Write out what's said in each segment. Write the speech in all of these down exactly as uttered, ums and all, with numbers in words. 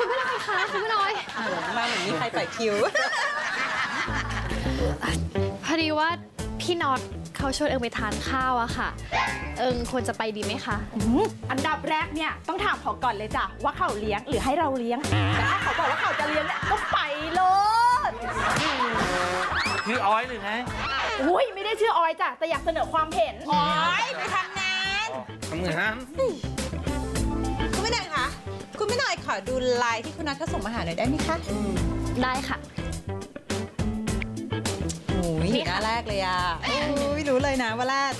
คุณพี่น้อยคะคุณพี่น้อยมาเหมือนมีใครปล่อยคิวพอดีว่าพี่น็อตเขาชวนเอิงไปทานข้าวอะค่ะเอิงควรจะไปดีไหมคะอันดับแรกเนี่ยต้องถามเขาก่อนเลยจ้ะว่าเขาเลี้ยงหรือให้เราเลี้ยงแต่ถ้าเขาบอกว่าเขาจะเลี้ยงเนี่ยก็ไปเลยชื่อออยหรือไงอุ้ยไม่ได้ชื่อออยจ้ะแต่อยากเสนอความเห็นออยไปทำงานทำงานคุณไม่หน่อยคะคุณไม่หน่อยขอดูไลน์ที่คุณนัทเขาส่งมาหาหน่อยได้ไหมคะได้ค่ะโอ้ยหน้าแรกเลยอ่ะโอ้ยรู้เลยนะว่าแรก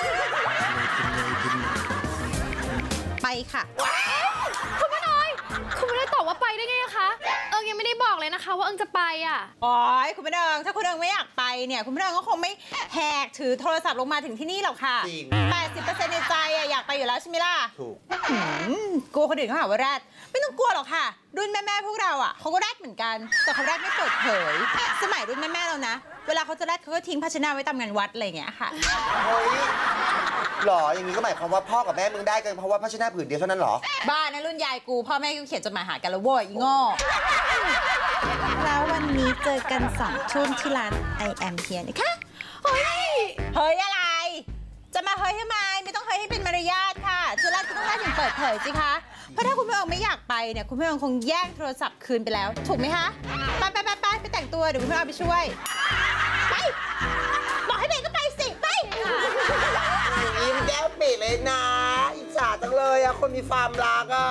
ไปค่ะคุณพี่น้อยคุณไม่ได้ตอบว่าไปได้ไงคะเอิงยังไม่ได้บอกเลยนะคะว่าเอิงจะไปอ่ะโอ้ยคุณพี่น้องถ้าคุณเอิงไม่อยากไปเนี่ยคุณพี่น้องก็คงไม่แหกถือโทรศัพท์ลงมาถึงที่นี่หรอกค่ะจริงแปดสิบเปอร์เซ็นต์ในใจอะอยากไปอยู่แล้วใช่ไหมล่ะถูกกลัวคนอื่นเขาหาว่าแรดไม่ต้องกลัวหรอกค่ะรุ่นแม่ๆพวกเราอ่ะเขาก็แรดเหมือนกันแต่เขาแรดไม่เปิดเผยสมัยรุ่นแม่ๆเรานะเวลาเขาจะแรดเขาก็ทิ้งภาชนะไว้ตามงานวัดอะไรอย่างเงี้ยค่ะเฮ้ยหรออย่างนี้ก็หมายความว่าพ่อกับแม่มึงได้กันเพราะว่าภาชนะผืนเดียวเท่านั้นหรอบ้านนะรุ่นยายกูพ่อแม่กูเขียนจดหมายหากันแล้วโว้ยอีโง่แล้ววันนี้เจอกันสองทุ่มที่ร้าน I am here นะคะเฮ้ยเฮ้ยอะไรจะมาเฮ้ยทำไมไม่ต้องเฮ้ยให้เป็นมารยาทค่ะจะแรกก็ต้องแรกอย่างเปิดเผยสิคะเพราะถ้าคุณพี่องไม่อยากไปเนี่ยคุณพี่องคงแย่งโทรศัพท์คืนไปแล้วถูกไหมคะไปไปไปไปไปแต่งตัวเดี๋ยวคุณพี่องไปช่วยไปบอกให้ไปก็ไปสิไปยิ้มแก้มปีเลยนะอิจฉาจังเลยอะคนมีความรักอะ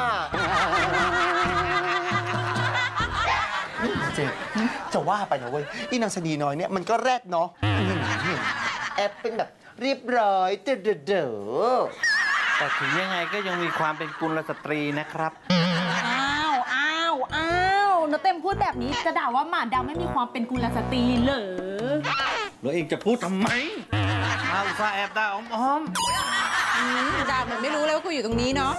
เจ๊จะว่าไปนะเว้ยอีนางชะนีน้อยเนี่ยมันก็แรดเนาะแอปเป็นแบบเรียบร้อยเด้อเด้อแต่ถึงยังไงก็ยังมีความเป็นกุลสตรีนะครับอ้าวอ้าวอ้าวโนเต็มพูดแบบนี้จะด่าว่าหมาดำไม่มีความเป็นกุลสตรีเหรอแล้วเองจะพูดทำไมเอาซาแอบด่าอ้อมๆด่าเหมือนไม่รู้เลยว่ากูอยู่ตรงนี้เนาะ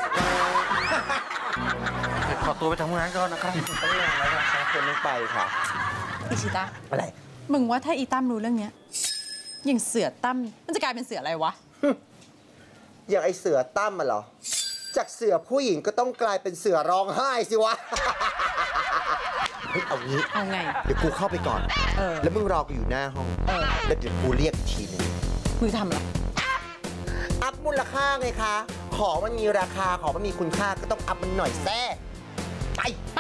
ขอตัวไปทำงานก่อนนะครับต้องลาแล้วนะคะคนไม่ไปค่ะอิชิตะอะไรมึงว่าถ้าอีตั้มรู้เรื่องนี้อย่างเสือตั้มมันจะกลายเป็นเสืออะไรวะอย่างไอเสือตั้มอะเหรอจากเสือผู้หญิงก็ต้องกลายเป็นเสือร้องไห้สิวะเฮ้ยเอางี้เอาไงเดี๋ยวกูเข้าไปก่อนแล้วมึงรอกูอยู่หน้าห้องแล้วเดี๋ยวกูเรียกทีนึงมึงทำอะไรอัพมูลค่าไงคะของมันมีราคาของมันมีคุณค่าก็ต้องอัพมันหน่อยแซ่ไปไป